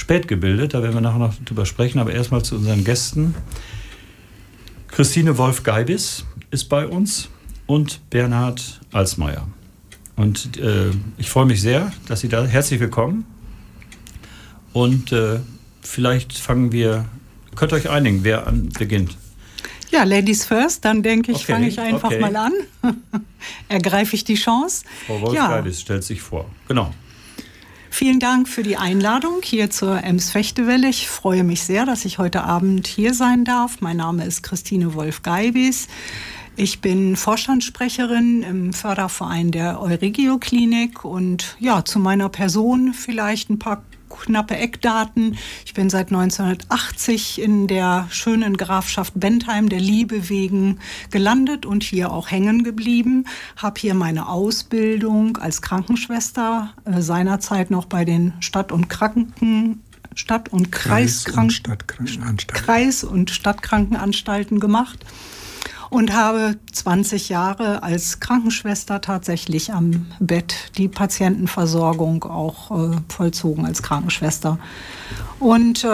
spät gebildet, da werden wir nachher noch drüber sprechen, aber erstmal zu unseren Gästen. Christine Wolf-Geibis ist bei uns und Bernhard Alsmeier. Und ich freue mich sehr, dass Sie da, herzlich willkommen. Und vielleicht könnt ihr euch einigen, wer beginnt. Ja, Ladies first, dann denke ich, fange ich einfach mal an. Ergreife ich die Chance. Frau Wolf-Geibis stellt sich vor. Genau. Vielen Dank für die Einladung hier zur Ems-Fechtewelle. Ich freue mich sehr, dass ich heute Abend hier sein darf. Mein Name ist Christine Wolf-Geibis. Ich bin Vorstandssprecherin im Förderverein der Euregio-Klinik und ja, zu meiner Person vielleicht ein paar knappe Eckdaten. Ich bin seit 1980 in der schönen Grafschaft Bentheim der Liebe wegen gelandet und hier auch hängen geblieben. Habe hier meine Ausbildung als Krankenschwester seinerzeit noch bei den Kreis- und Stadtkrankenanstalten gemacht. Und habe 20 Jahre als Krankenschwester tatsächlich am Bett die Patientenversorgung auch vollzogen als Krankenschwester. Und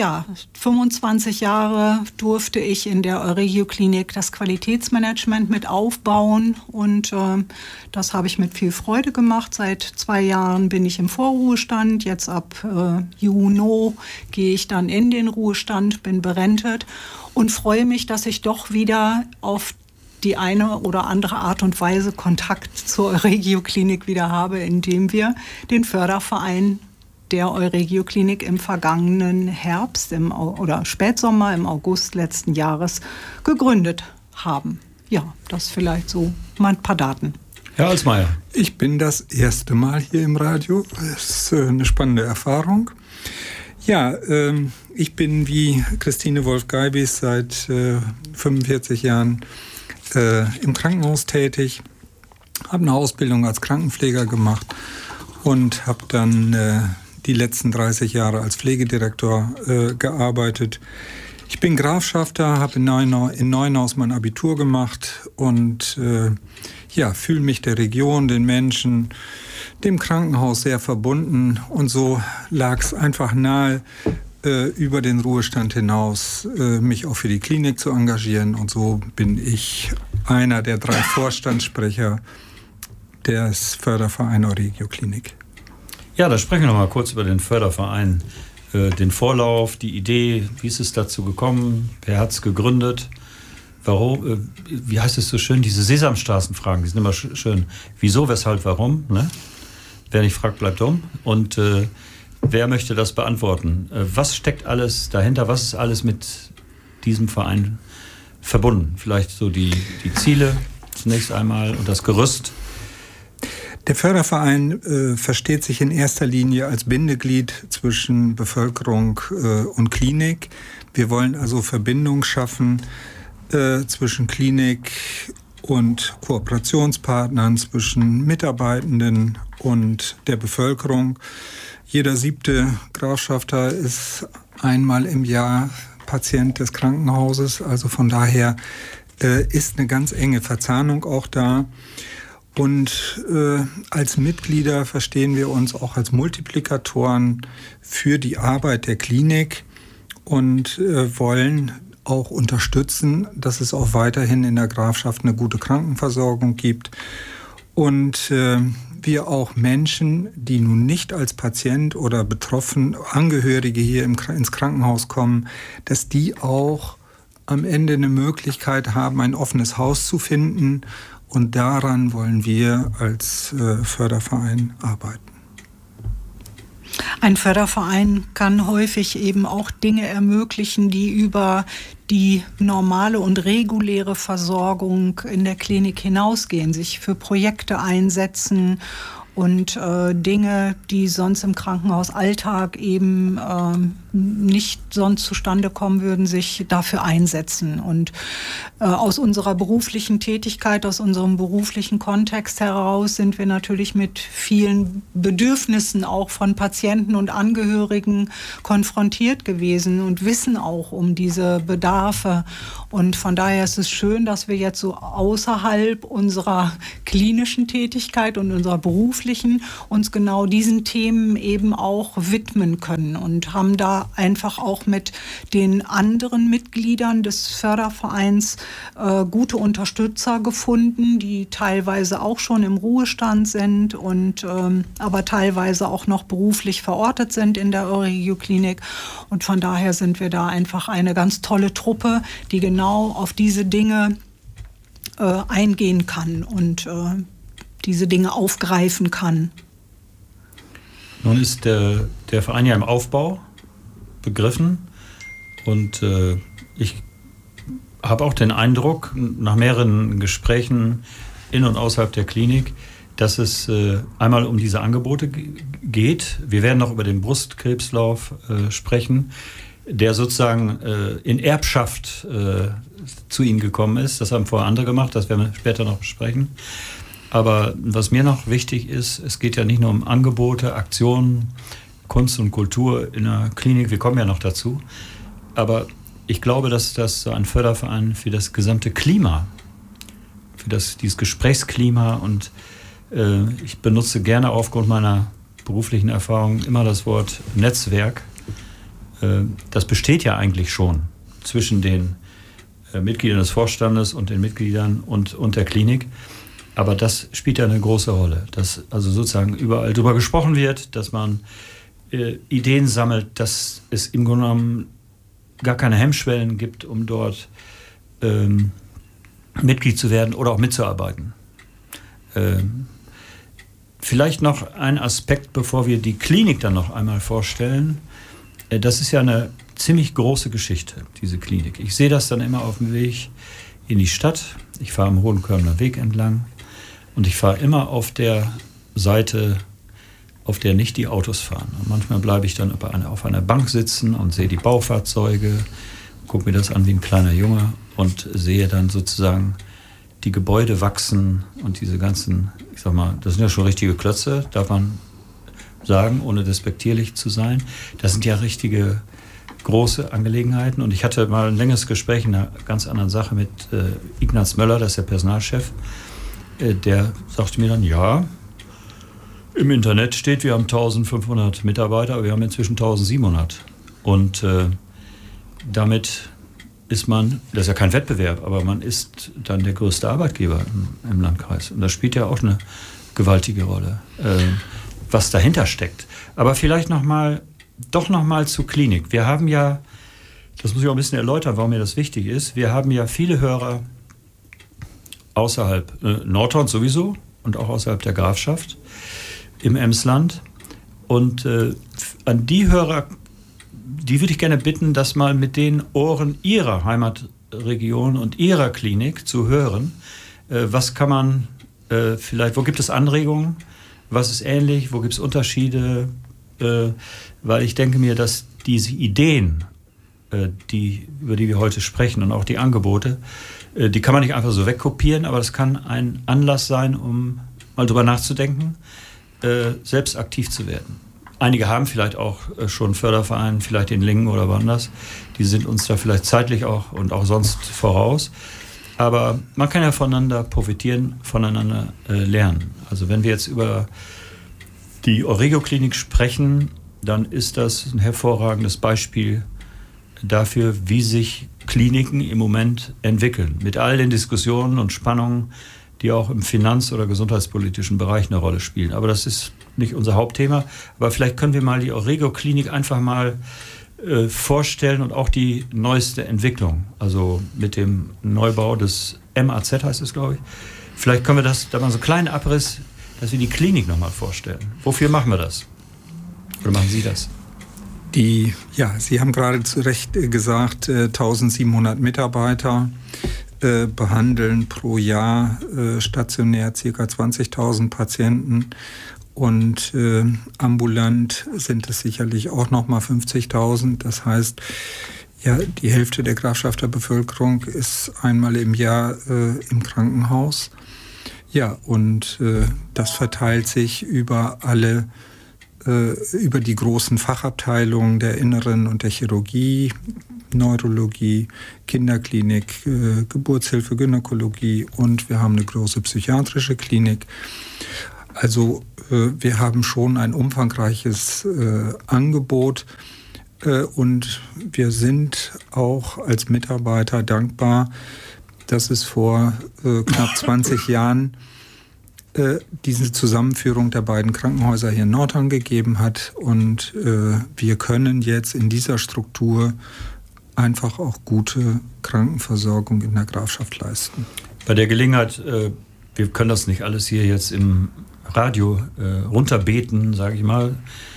25 Jahre durfte ich in der Euregio-Klinik das Qualitätsmanagement mit aufbauen. Und das habe ich mit viel Freude gemacht. Seit 2 Jahren bin ich im Vorruhestand. Jetzt ab Juni gehe ich dann in den Ruhestand, bin berentet. Und freue mich, dass ich doch wieder auf die eine oder andere Art und Weise Kontakt zur Euregio-Klinik wieder habe, indem wir den Förderverein der Euregio-Klinik im vergangenen Herbst oder Spätsommer im August letzten Jahres gegründet haben. Ja, das vielleicht so mal ein paar Daten. Herr Alsmeier. Ich bin das erste Mal hier im Radio. Das ist eine spannende Erfahrung. Ja, ich bin wie Christine Wolf-Geibis seit 45 Jahren im Krankenhaus tätig, habe eine Ausbildung als Krankenpfleger gemacht und habe dann die letzten 30 Jahre als Pflegedirektor gearbeitet. Ich bin Grafschafter, habe in Neuenhaus mein Abitur gemacht und fühle mich der Region, den Menschen, dem Krankenhaus sehr verbunden. Und so lag es einfach nahe, über den Ruhestand hinaus mich auch für die Klinik zu engagieren. Und so bin ich einer der 3 Vorstandssprecher des Fördervereins Euregio-Klinik. Ja, da sprechen wir noch mal kurz über den Förderverein. Den Vorlauf, die Idee, wie ist es dazu gekommen, wer hat es gegründet, warum, wie heißt es so schön, diese Sesamstraßenfragen, die sind immer schön. Wieso, weshalb, warum, ne? Wer nicht fragt, bleibt dumm. Und wer möchte das beantworten? Was steckt alles dahinter? Was ist alles mit diesem Verein verbunden? Vielleicht so die Ziele zunächst einmal und das Gerüst. Der Förderverein versteht sich in erster Linie als Bindeglied zwischen Bevölkerung und Klinik. Wir wollen also Verbindung schaffen zwischen Klinik und Kooperationspartnern, zwischen Mitarbeitenden und der Bevölkerung. Jeder 7. Grafschafter ist einmal im Jahr Patient des Krankenhauses. Also von daher ist eine ganz enge Verzahnung auch da. Und als Mitglieder verstehen wir uns auch als Multiplikatoren für die Arbeit der Klinik und wollen auch unterstützen, dass es auch weiterhin in der Grafschaft eine gute Krankenversorgung gibt. Und wir auch Menschen, die nun nicht als Patient oder betroffen Angehörige hier ins Krankenhaus kommen, dass die auch am Ende eine Möglichkeit haben, ein offenes Haus zu finden. Und daran wollen wir als Förderverein arbeiten. Ein Förderverein kann häufig eben auch Dinge ermöglichen, die über die normale und reguläre Versorgung in der Klinik hinausgehen, sich für Projekte einsetzen und Dinge, die sonst im Krankenhausalltag eben nicht sonst zustande kommen würden, sich dafür einsetzen. Und aus unserer beruflichen Tätigkeit, aus unserem beruflichen Kontext heraus sind wir natürlich mit vielen Bedürfnissen auch von Patienten und Angehörigen konfrontiert gewesen und wissen auch um diese Bedarfe. Und von daher ist es schön, dass wir jetzt so außerhalb unserer klinischen Tätigkeit und unserer beruflichen uns genau diesen Themen eben auch widmen können und haben da einfach auch mit den anderen Mitgliedern des Fördervereins gute Unterstützer gefunden, die teilweise auch schon im Ruhestand sind und aber teilweise auch noch beruflich verortet sind in der Euregioklinik. Und von daher sind wir da einfach eine ganz tolle Truppe, die genau auf diese Dinge eingehen kann und diese Dinge aufgreifen kann. Nun ist der Verein ja im Aufbau begriffen und ich habe auch den Eindruck, nach mehreren Gesprächen in und außerhalb der Klinik, dass es einmal um diese Angebote geht. Wir werden noch über den Brustkrebslauf sprechen, der sozusagen in Erbschaft zu Ihnen gekommen ist. Das haben vorher andere gemacht, das werden wir später noch besprechen. Aber was mir noch wichtig ist, es geht ja nicht nur um Angebote, Aktionen, Kunst und Kultur in der Klinik, wir kommen ja noch dazu. Aber ich glaube, dass das so ein Förderverein für das gesamte Klima, für dieses Gesprächsklima und ich benutze gerne aufgrund meiner beruflichen Erfahrung immer das Wort Netzwerk. Das besteht ja eigentlich schon zwischen den Mitgliedern des Vorstandes und den Mitgliedern und der Klinik. Aber das spielt ja eine große Rolle, dass also sozusagen überall darüber gesprochen wird, dass man Ideen sammelt, dass es im Grunde genommen gar keine Hemmschwellen gibt, um dort Mitglied zu werden oder auch mitzuarbeiten. Vielleicht noch ein Aspekt, bevor wir die Klinik dann noch einmal vorstellen. Das ist ja eine ziemlich große Geschichte, diese Klinik. Ich sehe das dann immer auf dem Weg in die Stadt. Ich fahre am Hohenkörner Weg entlang und ich fahre immer auf der Seite, auf der nicht die Autos fahren. Und manchmal bleibe ich dann auf einer Bank sitzen und sehe die Baufahrzeuge, gucke mir das an wie ein kleiner Junge und sehe dann sozusagen die Gebäude wachsen und diese ganzen, ich sag mal, das sind ja schon richtige Klötze, darf man sagen, ohne despektierlich zu sein. Das sind ja richtige große Angelegenheiten. Und ich hatte mal ein längeres Gespräch in einer ganz anderen Sache mit Ignaz Möller, das ist der Personalchef. Der sagte mir dann, ja, im Internet steht, wir haben 1500 Mitarbeiter, aber wir haben inzwischen 1700. Und damit ist man, das ist ja kein Wettbewerb, aber man ist dann der größte Arbeitgeber im Landkreis. Und das spielt ja auch eine gewaltige Rolle, was dahinter steckt. Aber vielleicht noch mal zur Klinik. Wir haben ja, das muss ich auch ein bisschen erläutern, warum mir das wichtig ist, wir haben ja viele Hörer außerhalb Nordhorns sowieso und auch außerhalb der Grafschaft im Emsland. Und an die Hörer, die würde ich gerne bitten, das mal mit den Ohren ihrer Heimatregion und ihrer Klinik zu hören. Was kann man vielleicht, wo gibt es Anregungen? Was ist ähnlich? Wo gibt es Unterschiede? Weil ich denke mir, dass diese Ideen, über die wir heute sprechen und auch die Angebote, die kann man nicht einfach so wegkopieren, aber das kann ein Anlass sein, um mal drüber nachzudenken, selbst aktiv zu werden. Einige haben vielleicht auch schon Fördervereine, vielleicht in Lingen oder woanders. Die sind uns da vielleicht zeitlich auch und auch sonst voraus. Aber man kann ja voneinander profitieren, voneinander lernen. Also wenn wir jetzt über die Euregioklinik sprechen, dann ist das ein hervorragendes Beispiel dafür, wie sich Kliniken im Moment entwickeln. Mit all den Diskussionen und Spannungen, die auch im finanz- oder gesundheitspolitischen Bereich eine Rolle spielen. Aber das ist nicht unser Hauptthema. Aber vielleicht können wir mal die Euregioklinik einfach mal vorstellen und auch die neueste Entwicklung. Also mit dem Neubau des MAZ heißt es, glaube ich. Vielleicht können wir da mal so einen kleinen Abriss, dass wir die Klinik nochmal vorstellen. Wofür machen wir das? Oder machen Sie das? Sie haben gerade zu Recht gesagt, 1700 Mitarbeiter behandeln pro Jahr stationär ca. 20.000 Patienten Und ambulant sind es sicherlich auch nochmal 50.000. Das heißt, ja, die Hälfte der Grafschafter Bevölkerung ist einmal im Jahr im Krankenhaus. Ja, und das verteilt sich über die großen Fachabteilungen der Inneren und der Chirurgie, Neurologie, Kinderklinik, Geburtshilfe, Gynäkologie, und wir haben eine große psychiatrische Klinik. Also wir haben schon ein umfangreiches Angebot, und wir sind auch als Mitarbeiter dankbar, dass es vor knapp 20 Jahren diese Zusammenführung der beiden Krankenhäuser hier in Nordhang gegeben hat, und wir können jetzt in dieser Struktur einfach auch gute Krankenversorgung in der Grafschaft leisten. Bei der Gelegenheit, wir können das nicht alles hier jetzt im Radio runterbeten, sage ich mal,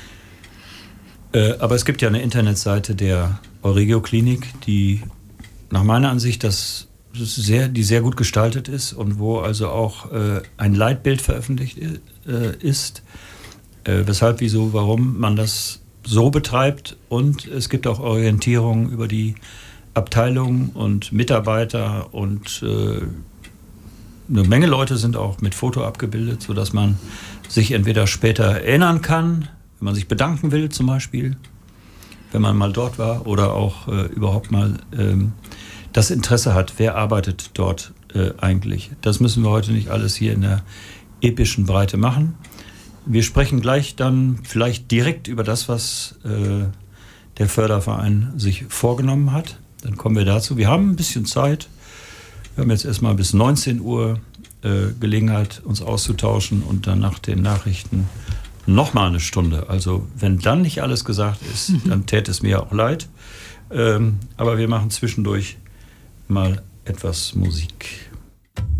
aber es gibt ja eine Internetseite der Euregio-Klinik, die nach meiner Ansicht die sehr gut gestaltet ist und wo also auch ein Leitbild veröffentlicht ist, weshalb, wieso, warum man das so betreibt, und es gibt auch Orientierung über die Abteilungen und Mitarbeiter, und eine Menge Leute sind auch mit Foto abgebildet, sodass man sich entweder später erinnern kann, wenn man sich bedanken will zum Beispiel, wenn man mal dort war, oder auch überhaupt mal das Interesse hat, wer arbeitet dort eigentlich. Das müssen wir heute nicht alles hier in der epischen Breite machen. Wir sprechen gleich dann vielleicht direkt über das, was der Förderverein sich vorgenommen hat. Dann kommen wir dazu. Wir haben ein bisschen Zeit. Wir haben jetzt erstmal bis 19 Uhr Gelegenheit, uns auszutauschen, und dann nach den Nachrichten nochmal eine Stunde. Also wenn dann nicht alles gesagt ist, dann täte es mir auch leid. Aber wir machen zwischendurch mal etwas Musik.